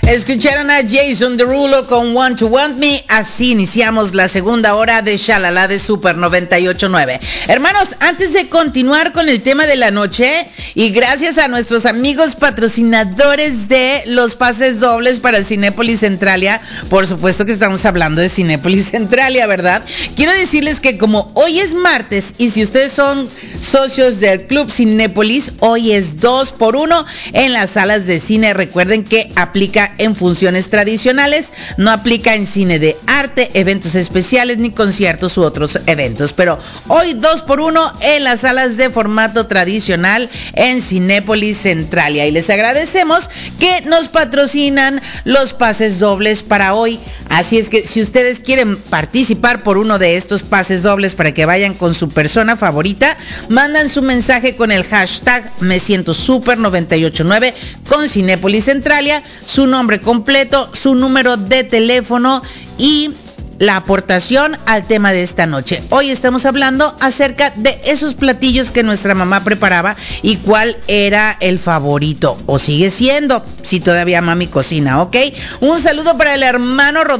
Escucharon a Jason Derulo con Want to Want Me. Así iniciamos la segunda hora de Shalala de Super 98.9. Hermanos, antes de continuar con el tema de la noche, y gracias a nuestros amigos patrocinadores de los pases dobles para Cinépolis Centralia, por supuesto que estamos hablando de Cinépolis Centralia, ¿verdad? Quiero decirles que como hoy es martes, y si ustedes son socios del Club Cinépolis, hoy es 2x1 en las salas de cine. Recuerden que aplica en funciones tradicionales, no aplica en cine de arte, eventos especiales ni conciertos u otros eventos, pero hoy 2x1 en las salas de formato tradicional en Cinépolis Centralia, y les agradecemos que nos patrocinan los pases dobles para hoy. Así es que si ustedes quieren participar por uno de estos pases dobles para que vayan con su persona favorita, mandan su mensaje con el hashtag Me Siento Super 98.9 con Cinépolis Centralia, su nombre completo, su número de teléfono y la aportación al tema de esta noche. Hoy estamos hablando acerca de esos platillos que nuestra mamá preparaba y cuál era el favorito, o sigue siendo, si todavía mami cocina, ¿ok? Un saludo para el hermano Rodolfo